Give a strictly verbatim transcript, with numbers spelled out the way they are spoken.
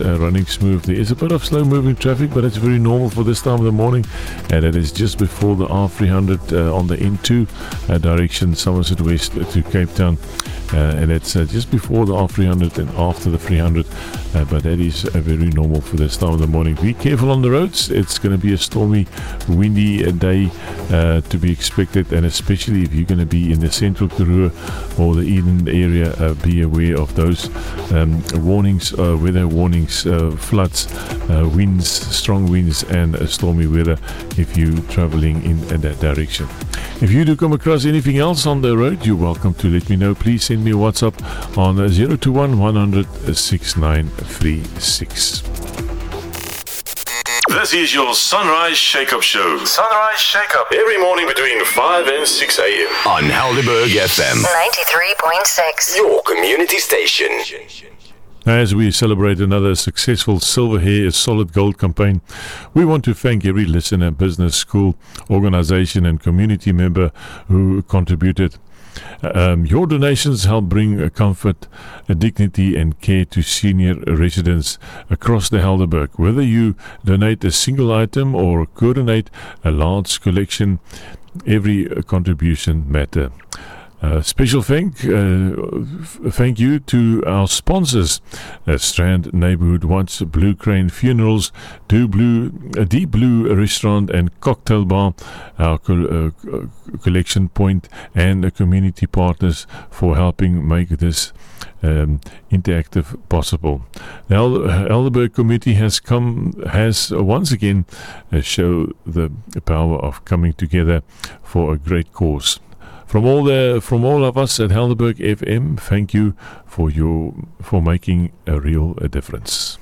uh, running smooth. There is a bit of slow moving traffic, but it's very normal for this time of the morning, and it is just before the R three hundred uh, on the N two uh, direction, Somerset West to Cape Town, uh, and it's uh, just before the R three hundred and after the three hundred, uh, but that is uh, very normal for this time of the morning. Be careful on the roads. It's going to be a stormy, windy uh, day uh, to be expected, and especially if you're going to be in the central Karoo or the Eden area, uh, be aware of those um, warnings, uh, weather warnings, uh, floods, uh, winds, strong winds, and uh, stormy weather if you're traveling in, in that direction. If you do come across anything else on the road, you're welcome to let me know. Please send me a WhatsApp on zero two one, one hundred, six nine three six. This is your Sunrise Shake-Up Show. Sunrise Shake-Up. Every morning between five and six a.m. on Helderberg F M. ninety-three point six. Your community station. As we celebrate another successful Silver Hair Solid Gold campaign, we want to thank every listener, business, school, organization and community member who contributed. Um, your donations help bring a comfort, a dignity and care to senior residents across the Helderberg. Whether you donate a single item or coordinate a large collection, every contribution matters. Uh, special thank uh, thank you to our sponsors, uh, Strand Neighbourhood Watch, Blue Crane Funerals, Do Blue, uh, Deep Blue Restaurant and Cocktail Bar, our co- uh, collection point, and the community partners for helping make this um, interactive possible. The Helderberg Committee has come has once again uh, shown the power of coming together for a great cause. From all the from all of us at Helderberg F M, thank you for your for making a real a difference.